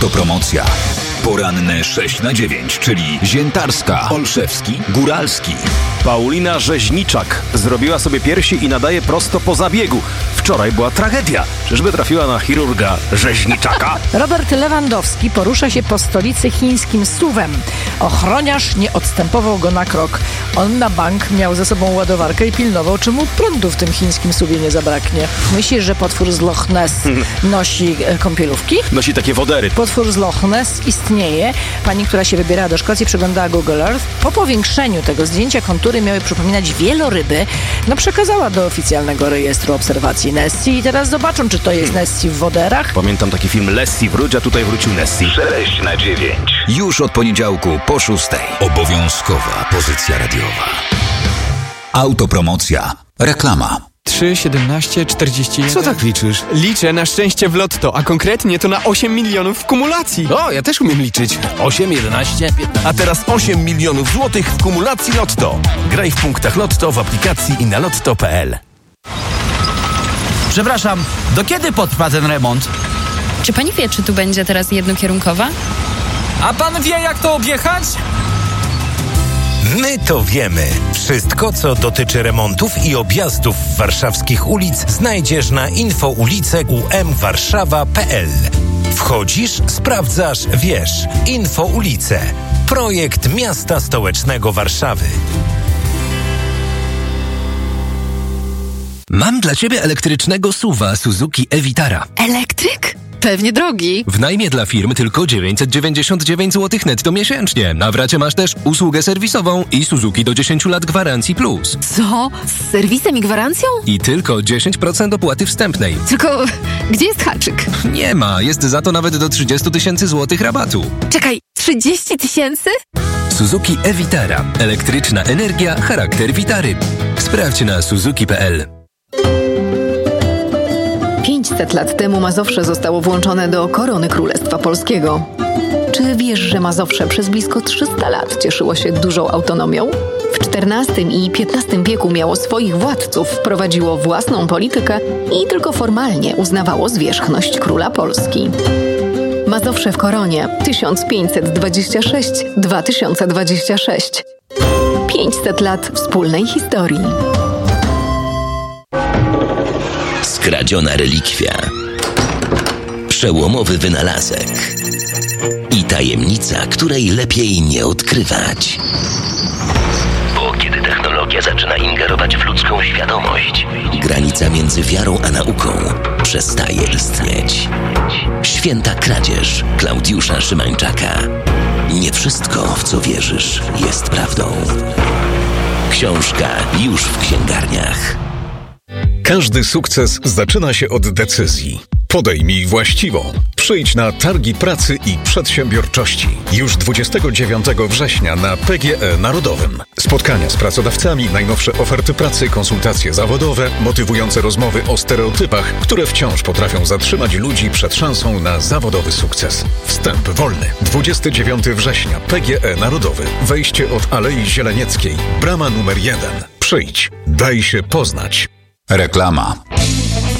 Autopromocja. Poranne 6/9, czyli Ziętarska, Olszewski, Góralski. Paulina Rzeźniczak zrobiła sobie piersi i nadaje prosto po zabiegu. Wczoraj była tragedia. Czyżby trafiła na chirurga Rzeźniczaka? Robert Lewandowski porusza się po stolicy chińskim SUV-em. Ochroniarz nie odstępował go na krok. On na bank miał ze sobą ładowarkę i pilnował, czy mu prądu w tym chińskim SUV-ie nie zabraknie. Myślisz, że potwór z Loch Ness nosi kąpielówki? Nosi takie wodery. Potwór z Loch Ness istnieje. Pani, która się wybierała do Szkocji, przeglądała Google Earth. Po powiększeniu tego zdjęcia kontury miały przypominać wieloryby. Przekazała do oficjalnego rejestru obserwacji Nessie i teraz zobaczą, czy to jest Nessie w woderach. Pamiętam taki film Lassie wróć, a tutaj wrócił Nessie. 6/9. Już od poniedziałku po 6. Obowiązkowa pozycja radiowa. Autopromocja. Reklama. 3, 17, 41... Co tak liczysz? Liczę na szczęście w lotto, a konkretnie to na 8 milionów w kumulacji. O, ja też umiem liczyć. 8, 11, 15... A teraz 8 milionów złotych w kumulacji Lotto. Graj w punktach Lotto w aplikacji i na lotto.pl. Przepraszam, do kiedy potrwa ten remont? Czy pani wie, czy tu będzie teraz jednokierunkowa? A pan wie, jak to objechać? My to wiemy. Wszystko, co dotyczy remontów i objazdów warszawskich ulic, znajdziesz na infoulice.umwarszawa.pl. Wchodzisz, sprawdzasz, wiesz. Infoulice. Projekt Miasta Stołecznego Warszawy. Mam dla ciebie elektrycznego SUV-a Suzuki e-Vitara. Elektryk? Pewnie drogi. W najmie dla firm tylko 999 zł netto miesięcznie. Na wracie masz też usługę serwisową i Suzuki do 10 lat gwarancji plus. Co? Z serwisem i gwarancją? I tylko 10% opłaty wstępnej. Tylko gdzie jest haczyk? Nie ma, jest za to nawet do 30 000 złotych rabatu. Czekaj, 30 000? Suzuki e-Vitara. Elektryczna energia, charakter Vitary. Sprawdź na suzuki.pl. 500 lat temu Mazowsze zostało włączone do korony Królestwa Polskiego. Czy wiesz, że Mazowsze przez blisko 300 lat cieszyło się dużą autonomią? W XIV i XV wieku miało swoich władców, prowadziło własną politykę i tylko formalnie uznawało zwierzchność króla Polski. Mazowsze w koronie 1526-2026. 500 lat wspólnej historii. Skradziona relikwia, przełomowy wynalazek i tajemnica, której lepiej nie odkrywać. Bo kiedy technologia zaczyna ingerować w ludzką świadomość, granica między wiarą a nauką przestaje istnieć. Święta kradzież Klaudiusza Szymańczaka. Nie wszystko, w co wierzysz, jest prawdą. Książka już w księgarniach. Każdy sukces zaczyna się od decyzji. Podejmij właściwą. Przyjdź na Targi Pracy i Przedsiębiorczości. Już 29 września na PGE Narodowym. Spotkania z pracodawcami, najnowsze oferty pracy, konsultacje zawodowe, motywujące rozmowy o stereotypach, które wciąż potrafią zatrzymać ludzi przed szansą na zawodowy sukces. Wstęp wolny. 29 września PGE Narodowy. Wejście od Alei Zielenieckiej. Brama numer 1. Przyjdź. Daj się poznać. Reklama.